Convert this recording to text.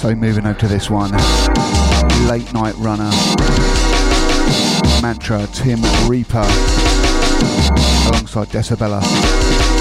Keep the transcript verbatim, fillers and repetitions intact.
So moving over to this one. Late Night Runner. Mantra, Tim Reaper. Alongside Decibella.